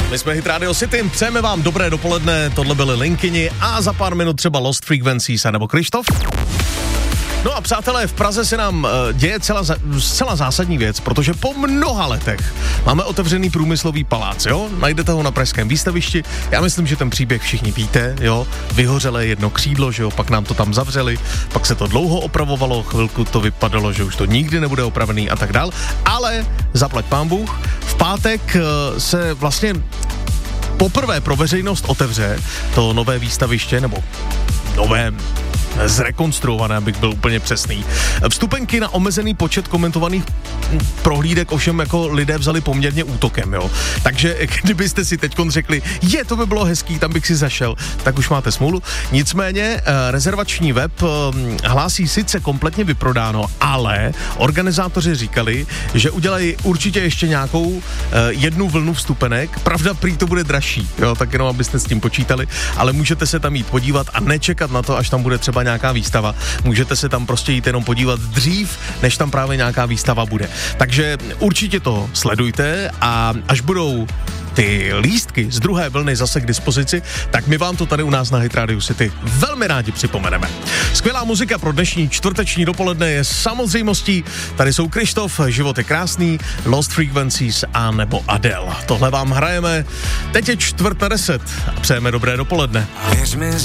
My jsme Hit Radio City, přejeme vám dobré dopoledne, tohle byly Linkini a za pár minut třeba Lost Frequencies nebo Krištof. No a přátelé, v Praze se nám děje zcela zásadní věc, protože po mnoha letech máme otevřený průmyslový palác, jo? Najdete ho na pražském výstavišti, já myslím, že ten příběh všichni víte, jo? Vyhořelé jedno křídlo, že jo? Pak nám to tam zavřeli, pak se to dlouho opravovalo, chvilku to vypadalo, že už to nikdy nebude opravený a tak dál, ale zaplať pán Bůh, v pátek se vlastně poprvé pro veřejnost otevře to nové výstaviště, nebo nové zrekonstruované, abych byl úplně přesný. Vstupenky na omezený počet komentovaných prohlídek ovšem jako lidé vzali poměrně útokem, jo. Takže kdybyste si teďkon řekli, to by bylo hezký, tam bych si zašel, tak už máte smůlu. Nicméně rezervační web hlásí sice kompletně vyprodáno, ale organizátoři říkali, že udělají určitě ještě nějakou jednu vlnu vstupenek. Pravda, prý to bude dražší, jo, tak jenom abyste s tím počítali, ale můžete se tam jít podívat a nečekat na to, až tam bude třeba nějaká výstava. Můžete se tam prostě jít jenom podívat dřív, než tam právě nějaká výstava bude. Takže určitě to sledujte a až budou ty lístky z druhé vlny zase k dispozici, tak my vám to tady u nás na Hit Radio City velmi rádi připomeneme. Skvělá muzika pro dnešní čtvrteční dopoledne je samozřejmostí. Tady jsou Krištof, Život je krásný, Lost Frequencies a nebo Adele. Tohle vám hrajeme. Teď je 9:45 a přejeme dobré dopoledne. Věř mi,